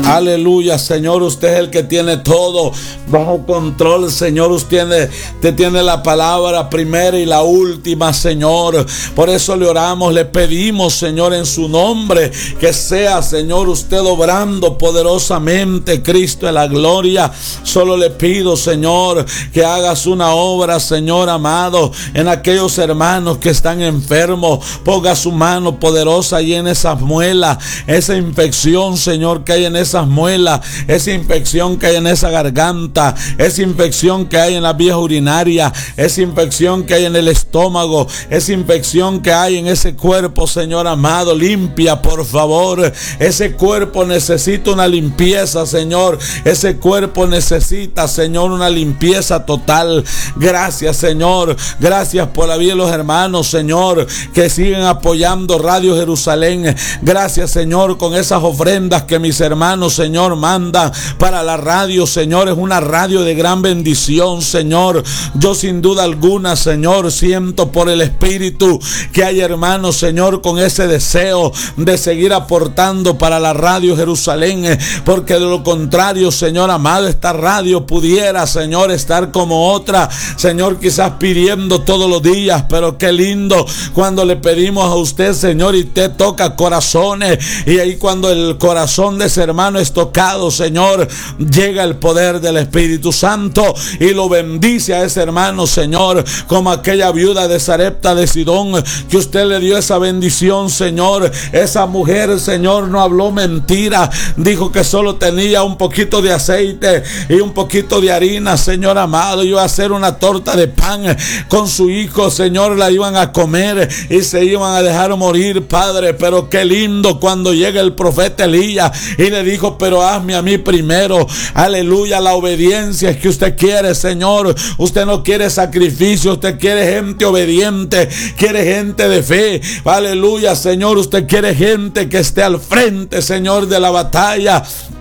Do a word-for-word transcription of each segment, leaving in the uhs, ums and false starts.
Aleluya, Señor, usted es el que tiene todo bajo control, Señor. Usted, usted tiene la palabra primera y la última, Señor. Por eso le oramos, le pedimos, Señor, en su nombre, que sea, Señor, usted obrando poderosamente, Cristo de la gloria. Solo le pido, Señor, que hagas una obra, Señor amado, en aquellos hermanos que están enfermos. Ponga su mano poderosa ahí en esas muelas, esa infección, Señor, que hay en esas muelas, esa infección que hay en esa garganta, esa infección que hay en la vía urinaria, esa infección que hay en el estómago, esa infección que hay en ese cuerpo, Señor amado. Limpia, por favor. Ese cuerpo necesita una limpieza, Señor. Ese cuerpo necesita, Señor, una limpieza total. Gracias, Señor. Gracias por la vida de los hermanos, Señor, que siguen apoyando Radio Jerusalén. Gracias, Señor, con esas ofrendas que mis hermanos, Señor, mandan para la radio, Señor. Es una radio de gran bendición, Señor. Yo sin duda alguna, Señor, siento por el Espíritu que hay hermanos, Señor, con ese deseo de seguir aportando para la Radio Jerusalén, porque de lo contrario, Señor amado, esta radio pudiera, Señor, estar como otra, Señor, quizás pidiendo todos los días, pero qué lindo cuando le pedimos a usted, Señor, y usted toca corazones, y ahí cuando el corazón de ese hermano es tocado, Señor, llega el poder del Espíritu Santo y lo bendice a ese hermano, Señor, como aquella viuda de Sarepta de Sidón, que usted le dio esa bendición, Señor. Esa mujer, Señor, no habló mentira, dijo que solo tenía un poquito de aceite y un poquito de harina, Señor amado. Iba a hacer una torta de pan con su hijo, Señor, la iban a comer y se iban a dejar morir, Padre. Pero qué lindo cuando llega el profeta Elías y le dijo, pero hazme a mí primero. Aleluya, la obediencia es que usted quiere, Señor. Usted no quiere sacrificio, usted quiere gente obediente, quiere gente de fe. Aleluya, Señor, usted quiere gente que esté al frente, Señor, de la batalla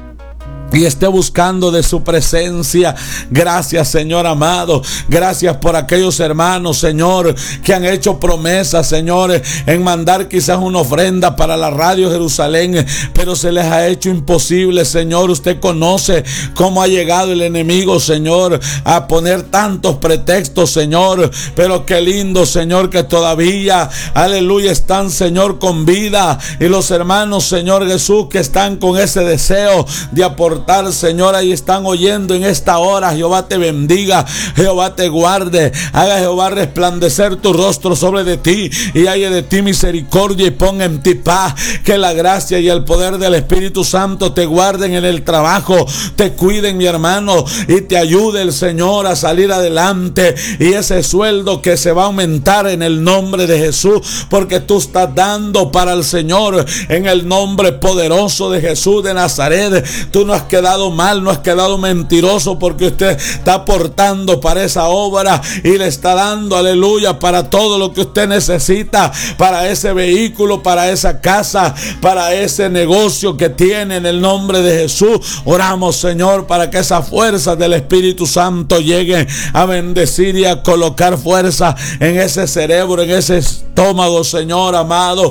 y esté buscando de su presencia. Gracias, Señor amado. Gracias por aquellos hermanos, Señor, que han hecho promesas, Señor, en mandar quizás una ofrenda para la Radio Jerusalén, pero se les ha hecho imposible, Señor. Usted conoce cómo ha llegado el enemigo, Señor, a poner tantos pretextos, Señor. Pero qué lindo, Señor, que todavía, aleluya, están, Señor, con vida. Y los hermanos, Señor Jesús, que están con ese deseo de aportar, Señor, ahí están oyendo en esta hora. Jehová te bendiga, Jehová te guarde, haga Jehová resplandecer tu rostro sobre de ti y haya de ti misericordia y ponga en ti paz. Que la gracia y el poder del Espíritu Santo te guarden en el trabajo, te cuiden, mi hermano, y te ayude el Señor a salir adelante, y ese sueldo que se va a aumentar en el nombre de Jesús, porque tú estás dando para el Señor en el nombre poderoso de Jesús de Nazaret. Tú no has quedado mal, no has quedado mentiroso, porque usted está aportando para esa obra y le está dando, aleluya, para todo lo que usted necesita, para ese vehículo, para esa casa, para ese negocio que tiene, en el nombre de Jesús. Oramos, Señor, para que esas fuerzas del Espíritu Santo lleguen a bendecir y a colocar fuerza en ese cerebro, en ese estómago, Señor amado.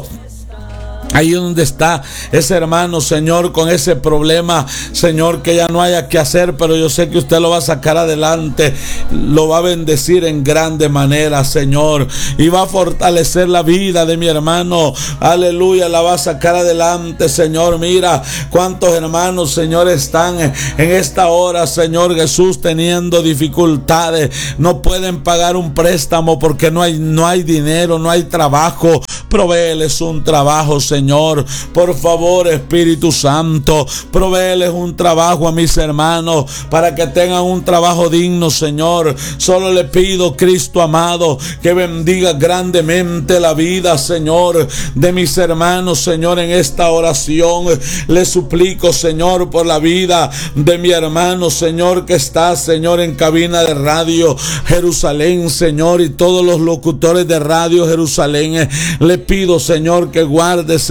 Ahí donde está ese hermano, Señor, con ese problema, Señor, que ya no haya que hacer, pero yo sé que usted lo va a sacar adelante, lo va a bendecir en grande manera, Señor, y va a fortalecer la vida de mi hermano. Aleluya, la va a sacar adelante, Señor. Mira cuántos hermanos, Señor, están en esta hora, Señor Jesús, teniendo dificultades, no pueden pagar un préstamo porque no hay, no hay dinero, no hay trabajo. Provéeles un trabajo, Señor. Por favor, Espíritu Santo, provéeles un trabajo a mis hermanos para que tengan un trabajo digno, Señor. Solo le pido, Cristo amado, que bendiga grandemente la vida, Señor, de mis hermanos, Señor, en esta oración. Le suplico, Señor, por la vida de mi hermano, Señor, que está, Señor, en cabina de Radio Jerusalén, Señor, y todos los locutores de Radio Jerusalén. Le pido, Señor, que guarde, Señor,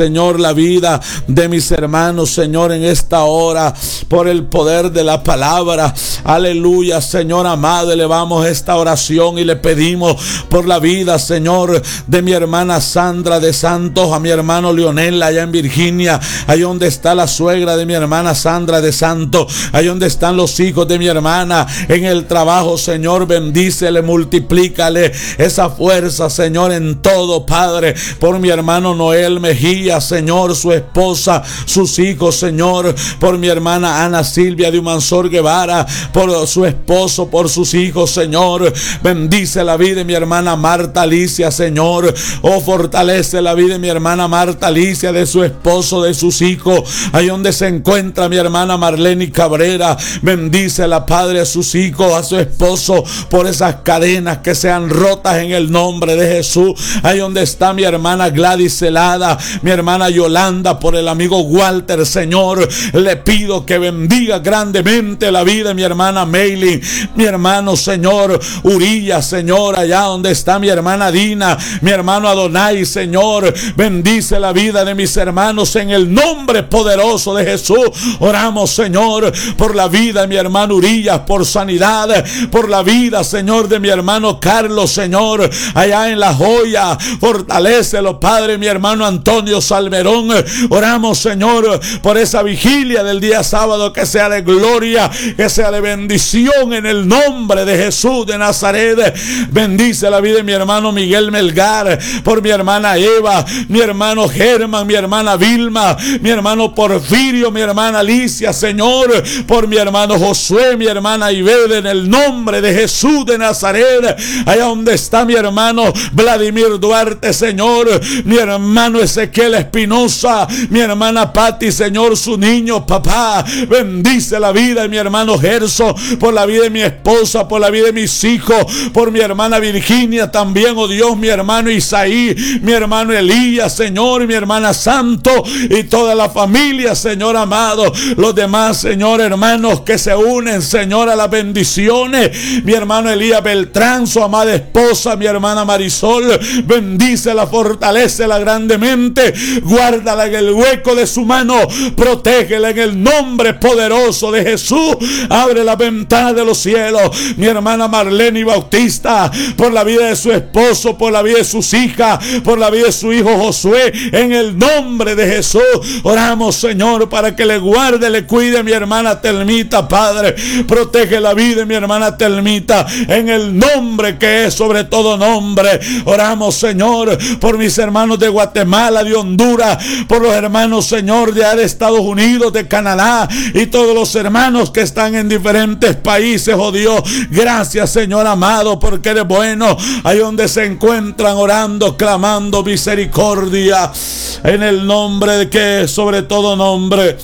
Señor, la vida de mis hermanos, Señor, en esta hora, por el poder de la palabra. Aleluya, Señor amado, elevamos esta oración y le pedimos por la vida, Señor, de mi hermana Sandra de Santos, a mi hermano Leonel allá en Virginia, ahí donde está la suegra de mi hermana Sandra de Santos, ahí donde están los hijos de mi hermana en el trabajo. Señor, bendícele, multiplícale esa fuerza, Señor, en todo, Padre, por mi hermano Noel Mejía, Señor, su esposa, sus hijos, Señor, por mi hermana Ana Silvia de Humansor Guevara, por su esposo, por sus hijos, Señor, bendice la vida de mi hermana Marta Alicia, Señor, oh, fortalece la vida de mi hermana Marta Alicia, de su esposo, de sus hijos, ahí donde se encuentra mi hermana Marlene Cabrera, bendice la Padre a sus hijos, a su esposo, por esas cadenas que sean rotas en el nombre de Jesús, ahí donde está mi hermana Gladys Celada, mi hermana Yolanda, por el amigo Walter, Señor, le pido que bendiga grandemente la vida de mi hermana Maylin, mi hermano, Señor, Uriya, Señor, allá donde está mi hermana Dina, mi hermano Adonai, Señor, bendice la vida de mis hermanos en el nombre poderoso de Jesús. Oramos, Señor, por la vida de mi hermano Uriya, por sanidad, por la vida, Señor, de mi hermano Carlos, Señor, allá en La Joya, fortalécelo, Padre, mi hermano Antonio Salmerón. Oramos, Señor, por esa vigilia del día sábado, que sea de gloria, que sea de bendición en el nombre de Jesús de Nazaret. Bendice la vida de mi hermano Miguel Melgar, por mi hermana Eva, mi hermano Germán, mi hermana Vilma, mi hermano Porfirio, mi hermana Alicia, Señor, por mi hermano Josué, mi hermana Ibede, en el nombre de Jesús de Nazaret. Allá donde está mi hermano Vladimir Duarte, Señor, mi hermano Ezequiel Espinosa, mi hermana Patti, Señor, su niño, papá, bendice la vida de mi hermano Gerso, por la vida de mi esposa, por la vida de mis hijos, por mi hermana Virginia también, oh Dios, mi hermano Isaí, mi hermano Elías, Señor, mi hermana Santo y toda la familia, Señor amado, los demás, Señor, hermanos que se unen, Señor, a las bendiciones, mi hermano Elías Beltrán, su amada esposa, mi hermana Marisol, bendícela, fortalécela grandemente, guárdala en el hueco de su mano, protégela en el nombre poderoso de Jesús. Abre la ventana de los cielos, mi hermana Marlene Bautista, por la vida de su esposo, por la vida de sus hijas, por la vida de su hijo Josué, en el nombre de Jesús. Oramos, Señor, para que le guarde, le cuide mi hermana Telmita, Padre, protege la vida de mi hermana Telmita, en el nombre que es sobre todo nombre. Oramos, Señor, por mis hermanos de Guatemala, de Honduras, por los hermanos, Señor, de, de Estados Unidos, de Canadá, y todos los hermanos que están en diferentes países, oh Dios. Gracias, Señor amado, porque eres bueno. Ahí donde se encuentran orando, clamando misericordia, en el nombre de que es sobre todo nombre.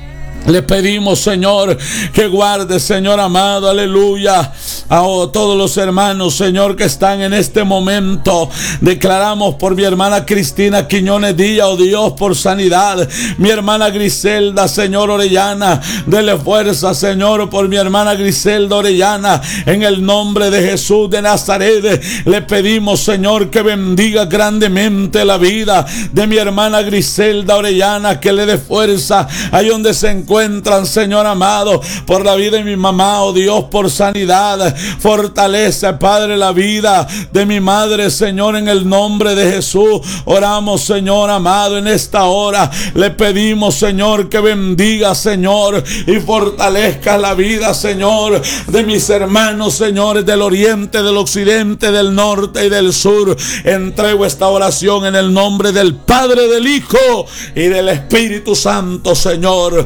Le pedimos, Señor, que guarde, Señor amado, aleluya, a todos los hermanos, Señor, que están en este momento. Declaramos por mi hermana Cristina Quiñones Díaz, oh Dios, por sanidad. Mi hermana Griselda, Señor Orellana, dele fuerza, Señor, por mi hermana Griselda Orellana, en el nombre de Jesús de Nazaret. Le pedimos, Señor, que bendiga grandemente la vida de mi hermana Griselda Orellana, que le dé fuerza ahí donde se encuentra. Encuentran, Señor amado, por la vida de mi mamá, oh Dios, por sanidad. Fortalece, Padre, la vida de mi madre, Señor, en el nombre de Jesús. Oramos, Señor amado, en esta hora. Le pedimos, Señor, que bendiga, Señor, y fortalezca la vida, Señor, de mis hermanos, señores, del oriente, del occidente, del norte y del sur. Entrego esta oración en el nombre del Padre, del Hijo y del Espíritu Santo, Señor.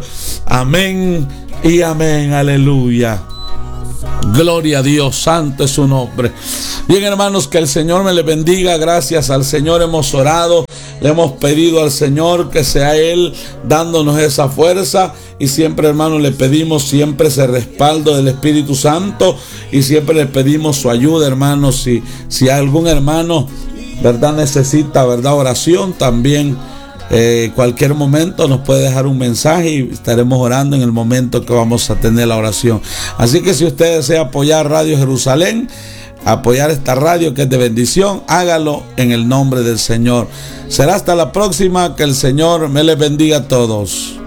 Amén y amén, aleluya. Gloria a Dios, santo es su nombre. Bien, hermanos, que el Señor me les bendiga. Gracias al Señor hemos orado, le hemos pedido al Señor que sea Él dándonos esa fuerza. Y siempre, hermanos, le pedimos siempre ese respaldo del Espíritu Santo. Y siempre le pedimos su ayuda, hermanos. Si, si algún hermano, verdad, necesita, verdad, oración, también Eh, cualquier momento nos puede dejar un mensaje y estaremos orando en el momento que vamos a tener la oración. Así que si usted desea apoyar Radio Jerusalén, apoyar esta radio que es de bendición, hágalo en el nombre del Señor. Será hasta la próxima. Que el Señor me les bendiga a todos.